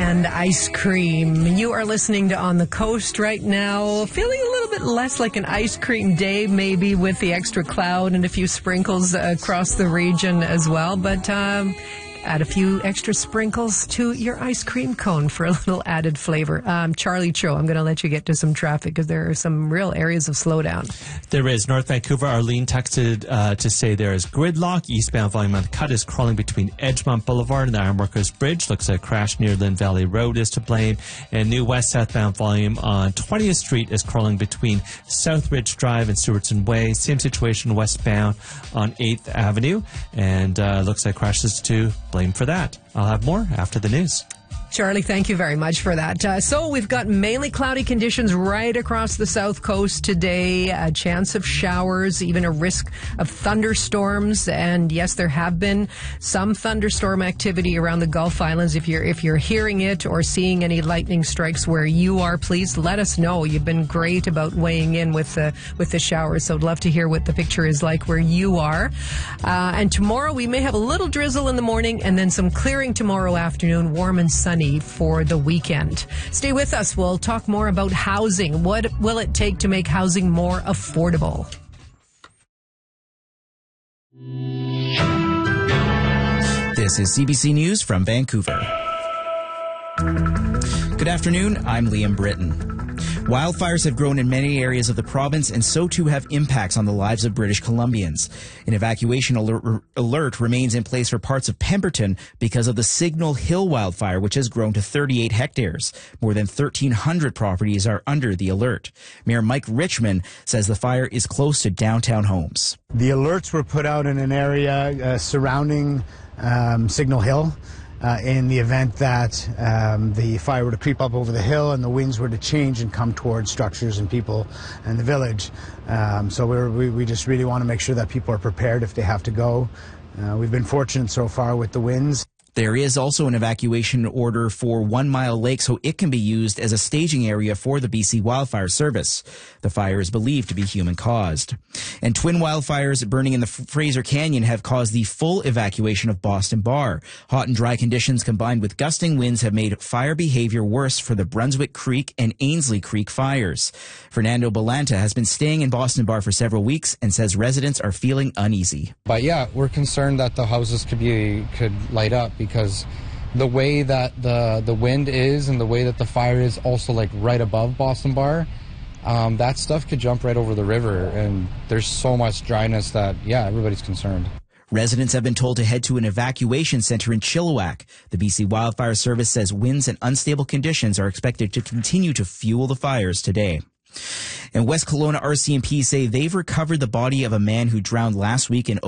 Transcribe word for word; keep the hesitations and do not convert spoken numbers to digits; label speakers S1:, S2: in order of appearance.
S1: and ice cream. You are listening to On the Coast right now. Feeling a little bit less like an ice cream day, maybe, with the extra cloud and a few sprinkles across the region as well. But um, add a few extra sprinkles to your ice cream cone for a little added flavor. Um, Charlie Cho, I'm going to let you get to some traffic because there are some real areas of slowdown.
S2: There is. North Vancouver, Arlene texted uh, to say there is gridlock. Eastbound volume on the cut is crawling between Edgemont Boulevard and the Ironworkers Bridge. Looks like a crash near Lynn Valley Road is to blame. And new west-southbound volume on twentieth Street is crawling between Southridge Drive and Stewartson Way. Same situation westbound on eighth Avenue. And uh, looks like crashes to blame for that. I'll have more after the news.
S1: Charlie, thank you very much for that. Uh, so we've got mainly cloudy conditions right across the south coast today. A chance of showers, even a risk of thunderstorms. And yes, there have been some thunderstorm activity around the Gulf Islands. If you're if you're hearing it or seeing any lightning strikes where you are, please let us know. You've been great about weighing in with the with the showers. So I'd love to hear what the picture is like where you are. Uh, and tomorrow we may have a little drizzle in the morning and then some clearing tomorrow afternoon, warm and sunny for the weekend. Stay with us. We'll talk more about housing. What will it take to make housing more affordable?
S3: This is C B C News from Vancouver. Good afternoon. I'm Liam Britton. Wildfires have grown in many areas of the province, and so too have impacts on the lives of British Columbians. An evacuation alert, alert remains in place for parts of Pemberton because of the Signal Hill wildfire, which has grown to thirty-eight hectares. More than thirteen hundred properties are under the alert. Mayor Mike Richmond says the fire is close to downtown homes.
S4: The alerts were put out in an area uh, surrounding um, Signal Hill. Uh, in the event that um, the fire were to creep up over the hill and the winds were to change and come towards structures and people and the village. Um, so we're, we, we just really want to make sure that people are prepared if they have to go. Uh, we've been fortunate so far with the winds.
S3: There is also an evacuation order for One Mile Lake so it can be used as a staging area for the B C Wildfire Service. The fire is believed to be human-caused. And twin wildfires burning in the Fraser Canyon have caused the full evacuation of Boston Bar. Hot and dry conditions combined with gusting winds have made fire behavior worse for the Brunswick Creek and Ainsley Creek fires. Fernando Balanta has been staying in Boston Bar for several weeks and says residents are feeling uneasy.
S5: But yeah, we're concerned that the houses could be could light up because the way that the the wind is and the way that the fire is also like right above Boston Bar, um, that stuff could jump right over the river, and there's so much dryness that, yeah, everybody's concerned.
S3: Residents have been told to head to an evacuation center in Chilliwack. The B C Wildfire Service says winds and unstable conditions are expected to continue to fuel the fires today. And West Kelowna R C M P say they've recovered the body of a man who drowned last week in